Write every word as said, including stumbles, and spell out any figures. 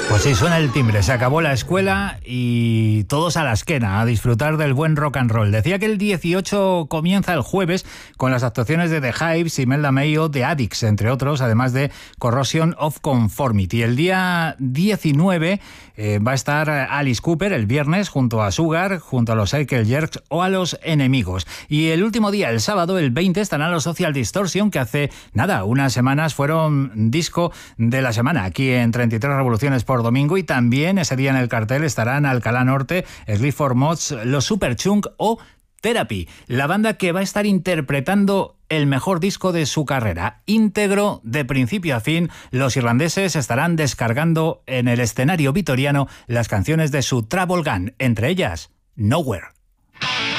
Pues sí, suena el timbre, se acabó la escuela y todos a la esquena, a disfrutar del buen rock and roll. Decía que el dieciocho comienza el jueves con las actuaciones de The Hives, Imelda May o The Addicts, entre otros, además de Corrosion of Conformity. El día diecinueve eh, va a estar Alice Cooper el viernes junto a Sugar, junto a los Circle Jerks o a Los Enemigos. Y el último día, el sábado, el veinte, estarán los Social Distortion, que hace, nada, unas semanas fueron disco de la semana aquí en treinta y tres Revoluciones por domingo, y también ese día en el cartel estarán Alcalá Norte, Sleaford Mods, los Superchunk o Therapy, la banda que va a estar interpretando el mejor disco de su carrera, íntegro de principio a fin. Los irlandeses estarán descargando en el escenario vitoriano las canciones de su Travel Gun, entre ellas Nowhere.